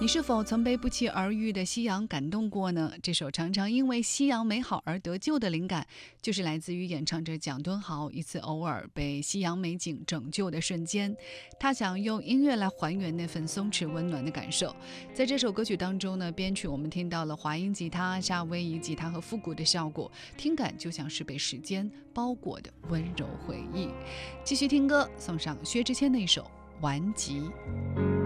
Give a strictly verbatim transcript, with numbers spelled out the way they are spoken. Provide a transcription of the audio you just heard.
你是否曾被不期而遇的夕阳感动过呢？这首常常因为夕阳美好而得救的灵感，就是来自于演唱者蒋敦豪一次偶尔被夕阳美景拯救的瞬间。他想用音乐来还原那份松弛温暖的感受。在这首歌曲当中呢，编曲我们听到了华音吉他、夏威夷吉他和复古的效果，听感就像是被时间包裹的温柔回忆。继续听歌，送上薛之谦的一首《顽疾》。